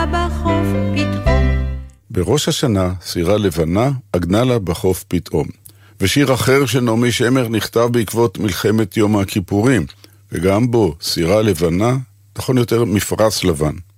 בחוף פתאום. בראש השנה, סירה לבנה, עגנה לה בחוף פתאום. ושיר אחר של נעמי שמר נכתב בעקבות מלחמת יום הכיפורים, וגם בו סירה לבנה, נכון יותר מפרש לבן.